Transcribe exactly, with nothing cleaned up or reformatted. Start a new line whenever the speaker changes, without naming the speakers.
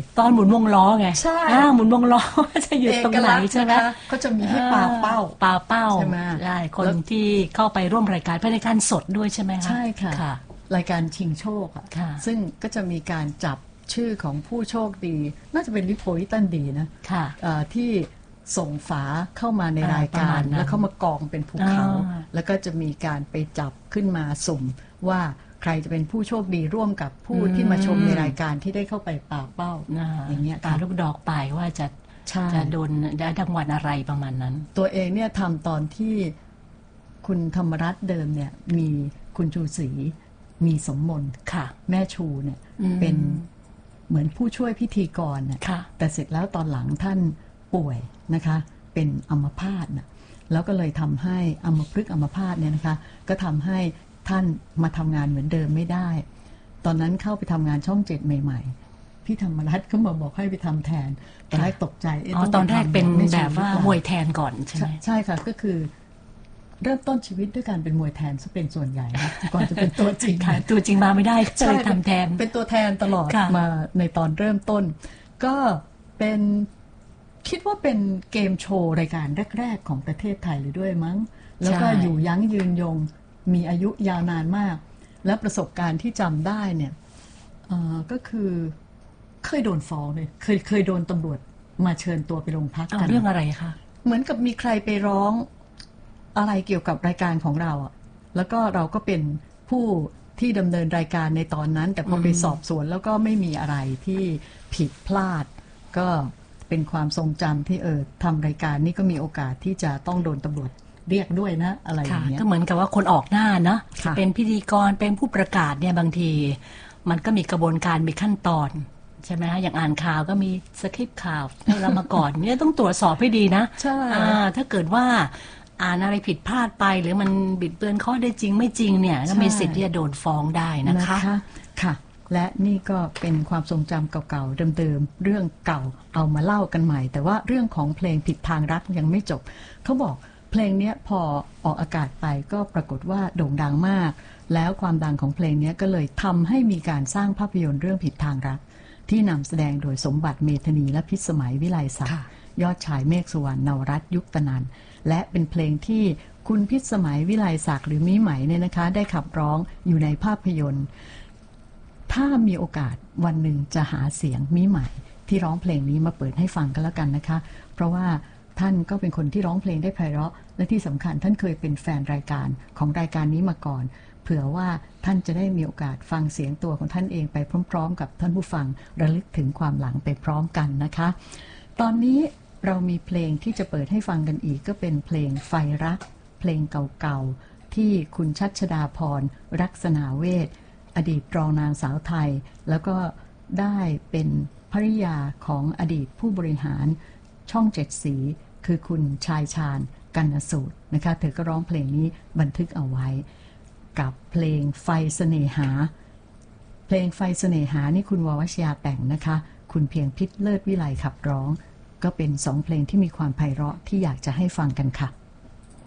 ตอนหมุนวงล้อไง
ใช่
หมุนวงล้อจะอยู่ตรงไหนใช่ไหม
เขาจะมีให้ปาเป้า
ปาเป้า
ใช่ไหม
ใช่คนที่เข้าไปร่วมรายการเป็นรายการสดด้วยใช่ไหมคะ
ใช่ค่ะรายการชิงโชคอ่ะซึ่งก็จะมีการจับชื่อของผู้โชคดีน่าจะเป็นลิโพลิตันดีนะที่ส่งฝาเข้ามาในรายการแล้วเข้ามากองเป็นภูเขาแล้วก็จะมีการไปจับขึ้นมาสุ่มว่าใครจะเป็นผู้โชคดีร่วมกับผู้ที่มาชมในรายการที่ได้เข้าไปปาเป้าอย่างเงี้ย
ตาลูกดอกไปว่าจะจะโดนได้รางวัลอะไรประมาณนั้น
ตัวเองเนี่ยทำตอนที่คุณธรรมรัตน์เดิมเนี่ยมีคุณชูศรีมีสมมนแม่ชูเนี่ยเป็นเหมือนผู้ช่วยพิธีกรเนี่ยแต่เสร็จแล้วตอนหลังท่านป่วยนะคะเป็นอัมพาตนะแล้วก็เลยทำให้อัมพฤกษ์อัมพาตเนี่ยนะคะก็ทำให้ท่านมาทำงานเหมือนเดิมไม่ได้ตอนนั้นเข้าไปทำงานช่องเจ็ดใหม่ๆพี่ธรรมรัตน์ก็มาบอกให้ไปทำแทนตอนแรกตกใจ
อ๋อตอนแรกเป็นแบบว่ามวยแทนก่อนใช่ไหม
ใช่ค่ะก็คือเริ่มต้นชีวิตด้วยการเป็นมวยแทนซะเป็นส่วนใหญ่ก่อนจะเป็นตัวจริง
ตัวจริงมาไม่ได้ก็เลยทำแทน
เป็นตัวแทนตลอดมาในตอนเริ่มต้นก็เป็นคิดว่าเป็นเกมโชว์รายการแรกๆของประเทศไทยเลยด้วยมั้งแล้วก็อยู่ยั้งยืนยงมีอายุยาวนานมากและประสบการณ์ที่จำได้เนี่ยก็คือเคยโดนฟ้องเลยเคยเคยโดนตำรวจมาเชิญตัวไปโรงพักกัน
เรื่องอะไรคะ
เหมือนกับมีใครไปร้องอะไรเกี่ยวกับรายการของเราอ่ะแล้วก็เราก็เป็นผู้ที่ดำเนินรายการในตอนนั้นแต่พอไปสอบสวนแล้วก็ไม่มีอะไรที่ผิดพลาดก็เป็นความทรงจำที่เออทำรายการนี้ก็มีโอกาสที่จะต้องโดนตำรวจเรียกด้วยนะอะไรอย่างเงี้ย
ก็เหมือนกับว่าคนออกหน้านะเป็นพิธีกรเป็นผู้ประกาศเนี่ยบางทีมันก็มีกระบวนการมีขั้นตอนใช่ไหมฮะอย่างอ่านข่าวก็มีสคริปต์ข่าวให้เรามาก่อนเนี่ยต้องตรวจสอบให้ดีนะ
ใช่
ถ้าเกิดว่าอ่านอะไรผิดพลาดไปหรือมันบิดเบือนข้อได้จริงไม่จริงเนี่ยก็มีสิทธิ์ที่จะโดนฟ้องได้นะคะ
ค่ะและนี่ก็เป็นความทรงจำเก่าๆเดิมๆเรื่องเก่าเอามาเล่ากันใหม่แต่ว่าเรื่องของเพลงผิดทางรักยังไม่จบเขาบอกเพลงนี้พอออกอากาศไปก็ปรากฏว่าโด่งดังมากแล้วความดังของเพลงนี้ก็เลยทำให้มีการสร้างภาพยนตร์เรื่องผิดทางรักที่นำแสดงโดยสมบัติเมธานีและพิสมัยวิไลศักดิ์ยอดชายเมฆสุวรรณนวรัตน์ยุคตนันและเป็นเพลงที่คุณพิสมัยวิไลศักดิ์หรือมิไหมเนี่ยนะคะได้ขับร้องอยู่ในภาพยนตร์ถ้ามีโอกาสวันหนึ่งจะหาเสียงมิไหมที่ร้องเพลงนี้มาเปิดให้ฟังกันแล้วกันนะคะเพราะว่าท่านก็เป็นคนที่ร้องเพลงได้ไพเราะและที่สำคัญท่านเคยเป็นแฟนรายการของรายการนี้มาก่อนเผื่อว่าท่านจะได้มีโอกาสฟังเสียงตัวของท่านเองไปพร้อมๆกับท่านผู้ฟังระลึกถึงความหลังไปพร้อมกันนะคะตอนนี้เรามีเพลงที่จะเปิดให้ฟังกันอีกก็เป็นเพลงไฟรักเพลงเก่าๆที่คุณชัชดาพรรักษณาเวชอดีตรองนางสาวไทยแล้วก็ได้เป็นภริยาของอดีตผู้บริหารช่องเจ็ดสีคือคุณชายชาญกรรณสูตรนะคะเธอก็ร้องเพลงนี้บันทึกเอาไว้กับเพลงไฟเสน่หาเพลงไฟเสน่หานี่คุณววชยาแต่งนะคะคุณเพียงพิษเลิศวิไลขับร้องก็เป็นสองเพลงที่มีความไพเราะที่อยากจะให้ฟังกันค่ะ